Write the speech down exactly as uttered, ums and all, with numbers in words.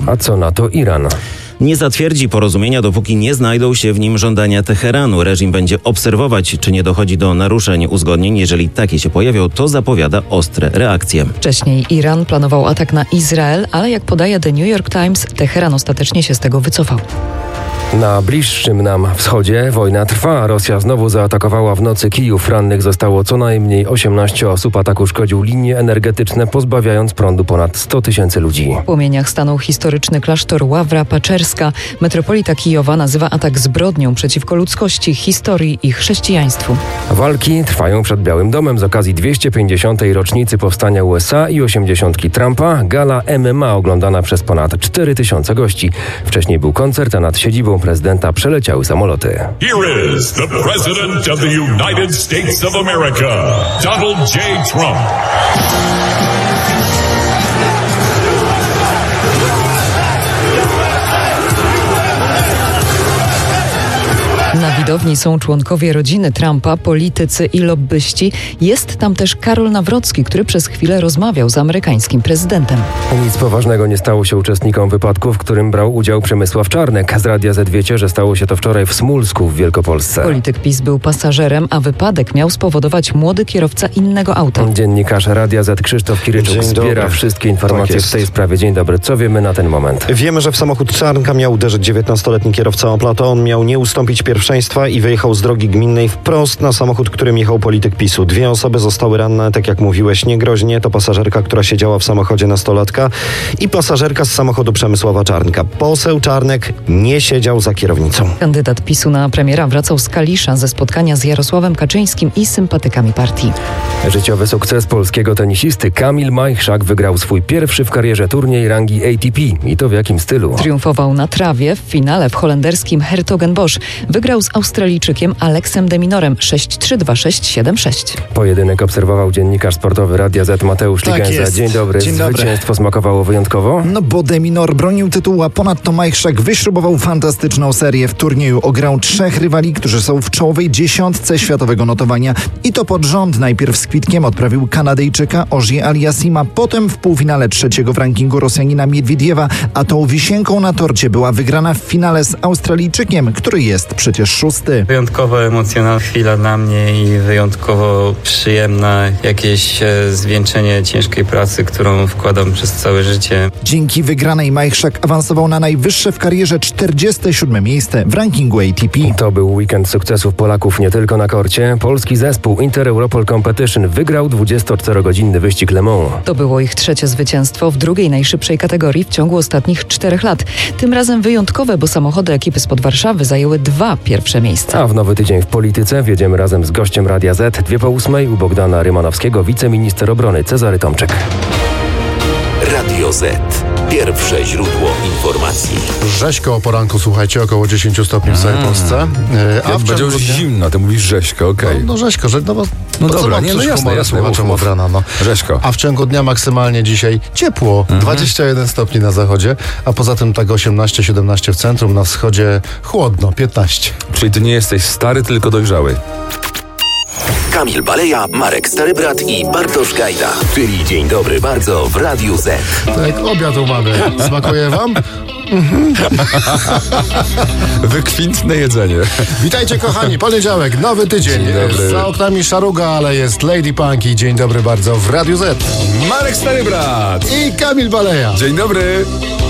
A co na to Iran? Nie zatwierdzi porozumienia, dopóki nie znajdą się w nim żądania Teheranu. Reżim będzie obserwować, czy nie dochodzi do naruszeń uzgodnień. Jeżeli takie się pojawią, to zapowiada ostre reakcje. Wcześniej Iran planował atak na Izrael, ale jak podaje The New York Times, Teheran ostatecznie się z tego wycofał. Na bliższym nam wschodzie wojna trwa. Rosja znowu zaatakowała w nocy Kijów. Rannych zostało co najmniej osiemnaście osób. Atak uszkodził linie energetyczne, pozbawiając prądu ponad sto tysięcy ludzi. W płomieniach stanął historyczny klasztor Ławra Paczerska. Metropolita Kijowa nazywa atak zbrodnią przeciwko ludzkości, historii i chrześcijaństwu. Walki trwają przed Białym Domem z okazji dwieście pięćdziesiątej rocznicy powstania U S A i osiemdziesiątki Trumpa. Gala M M A oglądana przez ponad cztery tysiące gości. Wcześniej był koncert, a nad siedzibą prezydenta przeleciały samoloty. Here is the President of the United States of America, Donald J. Trump. Na widowni są członkowie rodziny Trumpa, politycy i lobbyści. Jest tam też Karol Nawrocki, który przez chwilę rozmawiał z amerykańskim prezydentem. Nic poważnego nie stało się uczestnikom wypadku, w którym brał udział Przemysław Czarnek. Z Radia Z wiecie, że stało się to wczoraj w Smulsku w Wielkopolsce. Polityk PiS był pasażerem, a wypadek miał spowodować młody kierowca innego auta. Dziennikarz Radia Z Krzysztof Kiryczuk Dzień zbiera dobry. wszystkie informacje Tak w tej sprawie. Dzień dobry. Co wiemy na ten moment? Wiemy, że w samochód Czarnka miał uderzyć dziewiętnastoletni kierowca Opla. To on miał nie ustąpić pierwszeństwa i wyjechał z drogi gminnej wprost na samochód, którym jechał polityk PiSu. Dwie osoby zostały ranne, tak jak mówiłeś, niegroźnie. To pasażerka, która siedziała w samochodzie nastolatka i pasażerka z samochodu Przemysława Czarnka. Poseł Czarnek nie siedział za kierownicą. Kandydat PiSu na premiera wracał z Kalisza ze spotkania z Jarosławem Kaczyńskim i sympatykami partii. Życiowy sukces polskiego tenisisty Kamil Majchrzak wygrał swój pierwszy w karierze turniej rangi A T P. I to w jakim stylu? Triumfował na trawie w finale w holenderskim Hertogenbosch. Wygrał z Australijczykiem Aleksem de Minorem sześć trzy dwa sześć siedem sześć. Pojedynek obserwował dziennikarz sportowy Radia Z Mateusz Tak Ligenza. jest. Dzień dobry. Dzień dobry. Zwycięstwo smakowało wyjątkowo? No bo de Minor bronił tytułu, a ponadto Majchrzak wyśrubował fantastyczną serię. W turnieju ograł trzech rywali, którzy są w czołowej dziesiątce światowego notowania. I to pod rząd. Najpierw z kwitkiem odprawił Kanadyjczyka Ogier Aliassima, potem w półfinale trzeciego w rankingu Rosjanina Miedwiediewa, a tą wisienką na torcie była wygrana w finale z Australijczykiem, który jest przecież szósty. Wyjątkowo emocjonalna chwila dla mnie i wyjątkowo przyjemna, jakieś e, zwieńczenie ciężkiej pracy, którą wkładam przez całe życie. Dzięki wygranej Majchrzak awansował na najwyższe w karierze czterdzieste siódme miejsce w rankingu A T P. To był weekend sukcesów Polaków nie tylko na korcie. Polski zespół Inter Europol Competition wygrał dwudziestoczterogodzinny wyścig Le Mans. To było ich trzecie zwycięstwo w drugiej najszybszej kategorii w ciągu ostatnich czterech lat. Tym razem wyjątkowe, bo samochody ekipy spod Warszawy zajęły dwa pierwsze miejsca. A w nowy tydzień w polityce wiedziemy razem z gościem Radia Z. Dwie po ósmej u Bogdana Rymanowskiego, wiceminister obrony Cezary Tomczyk. Radio Z. Pierwsze źródło informacji. Rzeźko o poranku, słuchajcie, około dziesięć stopni w całej Polsce. E, A będzie już dnia... zimno, ty mówisz rzeźko, okej. Okay. No, no rzeźko, że, no bo... No dobra, nie, no jasne, jasne. Słuchaczom od rana, no. Rzeźko. A w ciągu dnia maksymalnie dzisiaj ciepło, mhm. dwadzieścia jeden stopni na zachodzie, a poza tym tak osiemnaście siedemnaście w centrum, na wschodzie chłodno, piętnaście. Czyli ty nie jesteś stary, tylko dojrzały. Kamil Baleja, Marek Starybrat i Bartosz Gajda. Czyli Dzień Dobry Bardzo w Radiu Z. To jak obiad u mamy. Smakuje wam? Wykwintne jedzenie. Witajcie kochani, poniedziałek, nowy tydzień. Za oknami szaruga, ale jest Lady Punk i Dzień Dobry Bardzo w Radiu Z. Marek Starybrat i Kamil Baleja. Dzień dobry.